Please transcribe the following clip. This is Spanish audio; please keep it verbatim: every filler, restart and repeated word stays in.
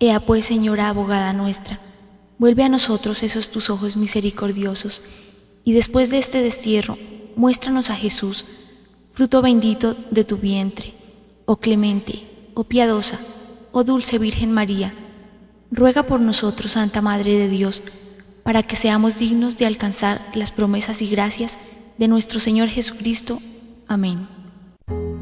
Ea pues, Señora abogada nuestra, vuelve a nosotros esos tus ojos misericordiosos, y después de este destierro, muéstranos a Jesús, fruto bendito de tu vientre. Oh clemente, oh piadosa, oh dulce Virgen María, ruega por nosotros, Santa Madre de Dios, para que seamos dignos de alcanzar las promesas y gracias de nuestro Señor Jesucristo. Amén.